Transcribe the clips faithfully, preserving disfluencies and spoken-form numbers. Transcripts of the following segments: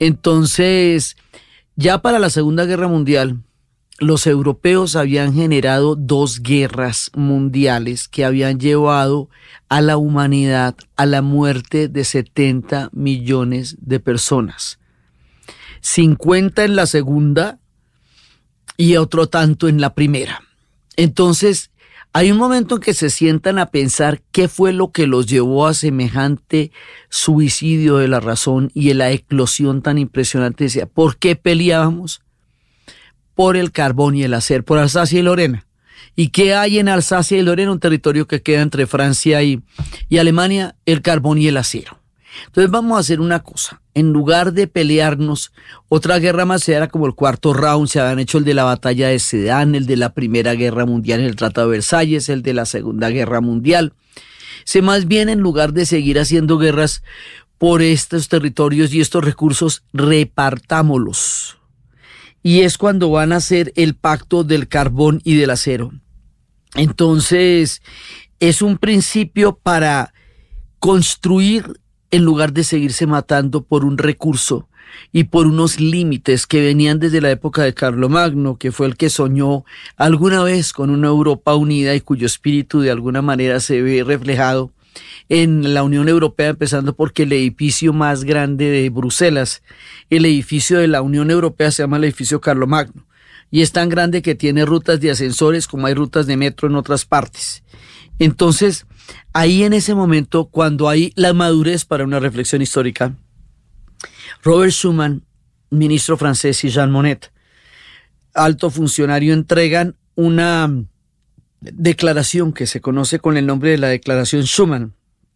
Entonces, ya para la Segunda Guerra Mundial, los europeos habían generado dos guerras mundiales que habían llevado a la humanidad a la muerte de setenta millones de personas. cincuenta en la segunda y otro tanto en la primera. Entonces, hay un momento en que se sientan a pensar qué fue lo que los llevó a semejante suicidio de la razón y a la eclosión tan impresionante. Decía, ¿por qué peleábamos? Por el carbón y el acero, por Alsacia y Lorena. ¿Y qué hay en Alsacia y Lorena? Un territorio que queda entre Francia y, y Alemania, el carbón y el acero. Entonces vamos a hacer una cosa, en lugar de pelearnos, otra guerra más era como el cuarto round, se habían hecho el de la batalla de Sedán, el de la Primera Guerra Mundial, el Tratado de Versalles, el de la Segunda Guerra Mundial. Se más bien en lugar de seguir haciendo guerras por estos territorios y estos recursos, repartámoslos. Y es cuando van a hacer el pacto del carbón y del acero. Entonces, es un principio para construir en lugar de seguirse matando por un recurso y por unos límites que venían desde la época de Carlomagno, que fue el que soñó alguna vez con una Europa unida y cuyo espíritu de alguna manera se ve reflejado en la Unión Europea, empezando porque el edificio más grande de Bruselas, el edificio de la Unión Europea, se llama el edificio Carlomagno, y es tan grande que tiene rutas de ascensores como hay rutas de metro en otras partes. Entonces, ahí en ese momento, cuando hay la madurez para una reflexión histórica, Robert Schuman, ministro francés, y Jean Monnet, alto funcionario, entregan una declaración que se conoce con el nombre de la Declaración Schuman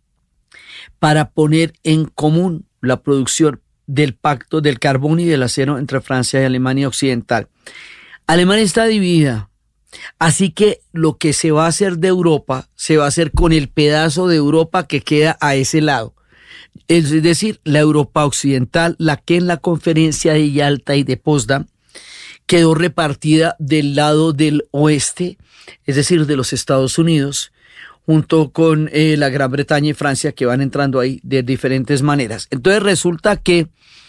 para poner en común la producción del pacto del carbón y del acero entre Francia y Alemania Occidental. Alemania está dividida, así que lo que se va a hacer de Europa se va a hacer con el pedazo de Europa que queda a ese lado. Es decir, la Europa Occidental, la que en la conferencia de Yalta y de Potsdam quedó repartida del lado del oeste, es decir, de los Estados Unidos, junto con eh, la Gran Bretaña y Francia, que van entrando ahí de diferentes maneras. Entonces resulta que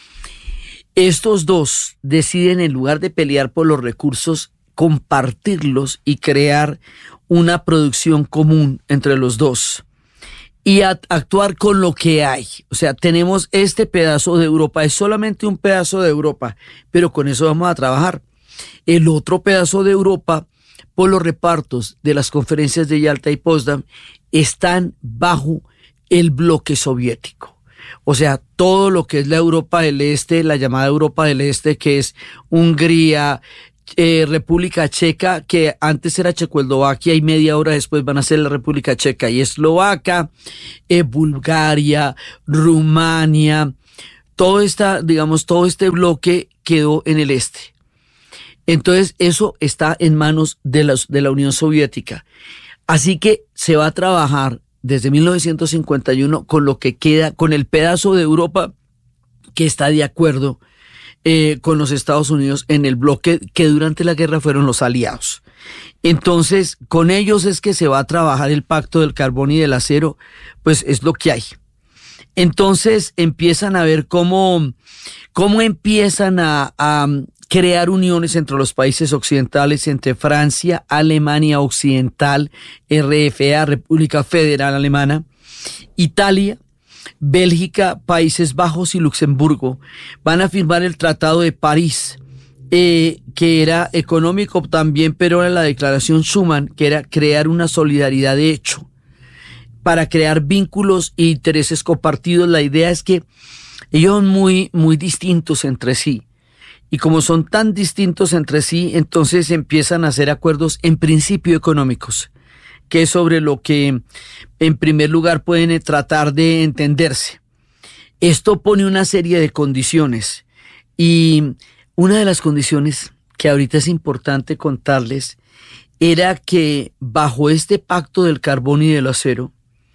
estos dos deciden, en lugar de pelear por los recursos, compartirlos y crear una producción común entre los dos y a, actuar con lo que hay. O sea, tenemos este pedazo de Europa, es solamente un pedazo de Europa, pero con eso vamos a trabajar. El otro pedazo de Europa, por los repartos de las conferencias de Yalta y Potsdam, están bajo el bloque soviético. O sea, todo lo que es la Europa del Este, la llamada Europa del Este, que es Hungría, eh, República Checa, que antes era Checoslovaquia y media hora después van a ser la República Checa y Eslovaquia, eh, Bulgaria, Rumania, todo esta, digamos, todo este bloque quedó en el este. Entonces eso está en manos de la, de la Unión Soviética. Así que se va a trabajar desde mil novecientos cincuenta y uno con lo que queda, con el pedazo de Europa que está de acuerdo eh, con los Estados Unidos en el bloque que durante la guerra fueron los aliados. Entonces, con ellos es que se va a trabajar el pacto del carbón y del acero, pues es lo que hay. Entonces empiezan a ver cómo, cómo empiezan a, a crear uniones entre los países occidentales, entre Francia, Alemania Occidental, R F A, República Federal Alemana, Italia, Bélgica, Países Bajos y Luxemburgo. Van a firmar el Tratado de París, eh, que era económico también, pero era la Declaración Schuman, que era crear una solidaridad de hecho, para crear vínculos e intereses compartidos. La idea es que ellos son muy, muy distintos entre sí. Y como son tan distintos entre sí, entonces empiezan a hacer acuerdos en principio económicos, que es sobre lo que en primer lugar pueden tratar de entenderse. Esto pone una serie de condiciones y una de las condiciones que ahorita es importante contarles era que bajo este pacto del carbón y del acero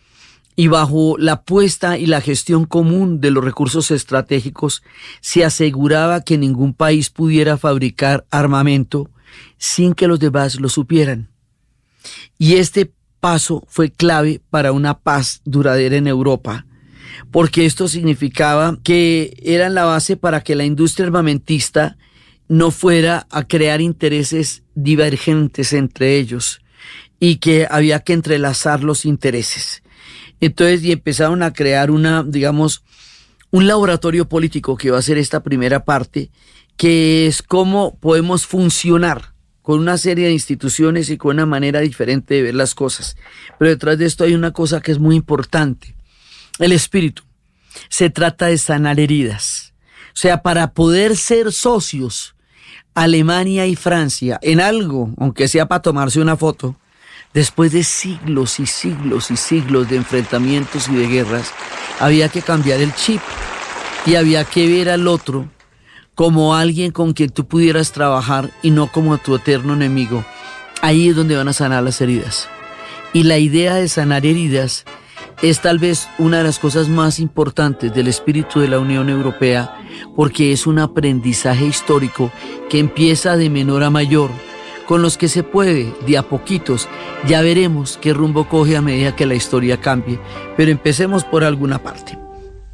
y bajo la puesta y la gestión común de los recursos estratégicos, se aseguraba que ningún país pudiera fabricar armamento sin que los demás lo supieran. Y este paso fue clave para una paz duradera en Europa, porque esto significaba que eran la base para que la industria armamentista no fuera a crear intereses divergentes entre ellos y que había que entrelazar los intereses. Entonces, y empezaron a crear una, digamos, un laboratorio político que va a ser esta primera parte, que es cómo podemos funcionar con una serie de instituciones y con una manera diferente de ver las cosas. Pero detrás de esto hay una cosa que es muy importante: el espíritu. Se trata de sanar heridas. O sea, para poder ser socios, Alemania y Francia, en algo, aunque sea para tomarse una foto, después de siglos y siglos y siglos de enfrentamientos y de guerras, había que cambiar el chip y había que ver al otro como alguien con quien tú pudieras trabajar y no como tu eterno enemigo. Ahí es donde van a sanar las heridas. Y la idea de sanar heridas es tal vez una de las cosas más importantes del espíritu de la Unión Europea, porque es un aprendizaje histórico que empieza de menor a mayor, con los que se puede, de a poquitos. Ya veremos qué rumbo coge a medida que la historia cambie, pero empecemos por alguna parte.